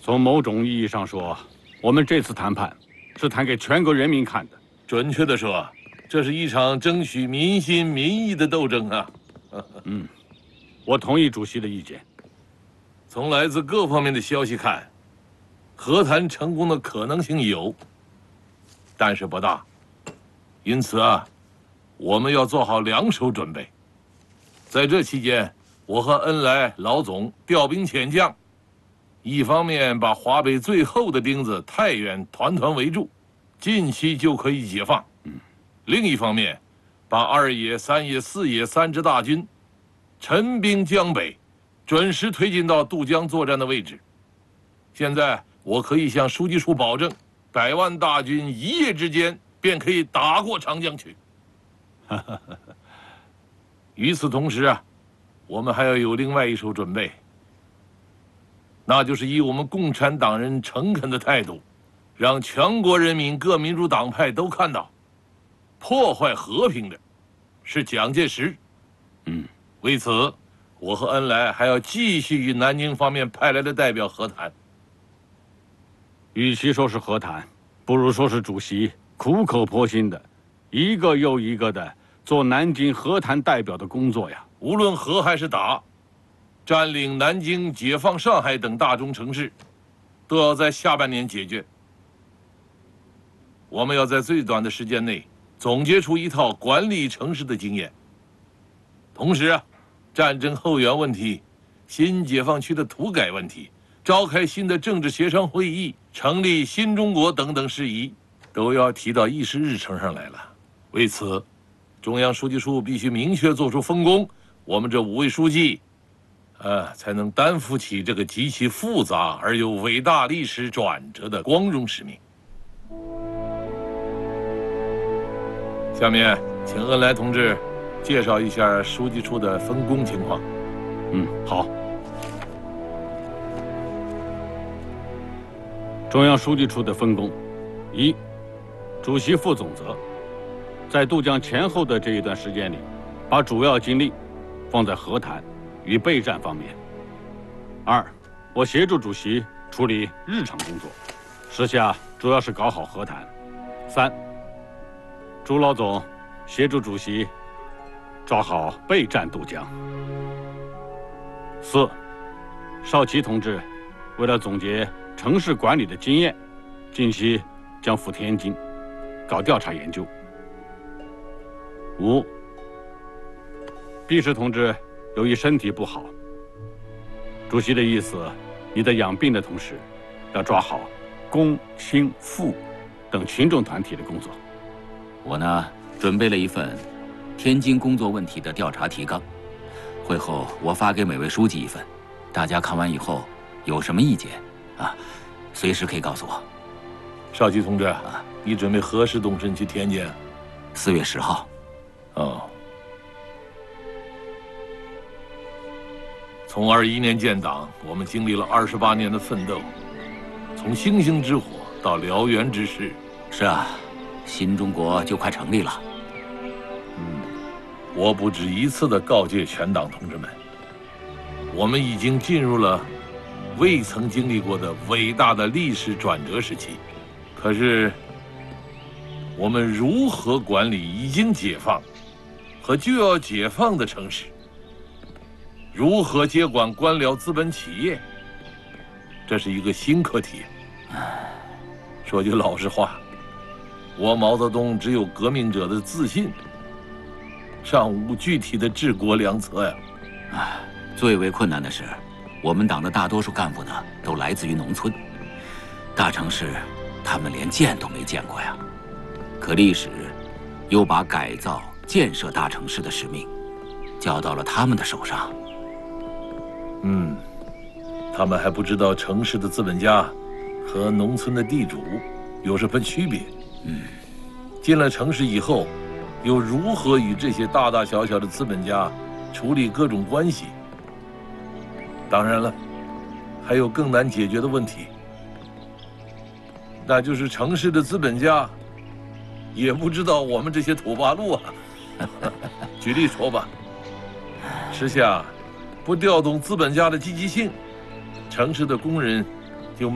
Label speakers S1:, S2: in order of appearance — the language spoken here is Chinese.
S1: 从某种意义上说，我们这次谈判是谈给全国人民看的。
S2: 准确地说，这是一场争取民心民意的斗争啊。
S1: 我同意主席的意见。
S2: 从来自各方面的消息看，和谈成功的可能性有，但是不大。因此啊，我们要做好两手准备。在这期间，我和恩来老总调兵遣将，一方面把华北最后的钉子太原团团围住，近期就可以解放；另一方面，把2野、3野、4野3支大军陈兵江北，准时推进到渡江作战的位置。现在我可以向书记处保证，100万大军一夜之间便可以打过长江去。与此同时啊，我们还要有另外一手准备，那就是以我们共产党人诚恳的态度，让全国人民各民主党派都看到，破坏和平的是蒋介石。为此，我和恩来还要继续与南京方面派来的代表和谈。
S1: 与其说是和谈，不如说是主席苦口婆心的，一个又一个的做南京和谈代表的工作呀。
S2: 无论和还是打，占领南京、解放上海等大中城市，都要在下半年解决。我们要在最短的时间内总结出一套管理城市的经验。同时啊，战争后援问题、新解放区的土改问题、召开新的政治协商会议、成立新中国等等事宜，都要提到议事日程上来了。为此，中央书记处必须明确作出分工，我们这5位书记，才能担负起这个极其复杂而又伟大历史转折的光荣使命。下面，请恩来同志介绍一下书记处的分工情况。
S1: 好。中央书记处的分工：一，主席负总责，在渡江前后的这一段时间里，把主要精力放在和谈与备战方面。2，我协助主席处理日常工作，时下主要是搞好和谈。3，朱老总协助主席抓好备战渡江。4，邵奇同志为了总结城市管理的经验，近期将赴天津搞调查研究。5，毕氏同志由于身体不好，主席的意思，你在养病的同时，要抓好工、青、妇等群众团体的工作。
S3: 我呢，准备了一份天津工作问题的调查提纲，会后我发给每位书记一份，大家看完以后有什么意见随时可以告诉我。
S2: 邵奇同志，你准备何时动身去天津
S3: ？4月10号。
S2: 从21年建党，我们经历了28年的奋斗，从星星之火到燎原之势。
S3: 是啊，新中国就快成立了。
S2: 我不止一次地告诫全党同志们，我们已经进入了未曾经历过的伟大的历史转折时期。可是，我们如何管理已经解放和就要解放的城市？如何接管官僚资本企业？这是一个新课题。说句老实话，我毛泽东只有革命者的自信，尚无具体的治国良策呀。
S3: 最为困难的是，我们党的大多数干部呢，都来自于农村，大城市他们连见都没见过呀。可历史又把改造建设大城市的使命交到了他们的手上。
S2: 他们还不知道城市的资本家和农村的地主有什么区别。进了城市以后，又如何与这些大大小小的资本家处理各种关系？当然了，还有更难解决的问题，那就是城市的资本家也不知道我们这些土八路啊。举例说吧，时下不调动资本家的积极性，城市的工人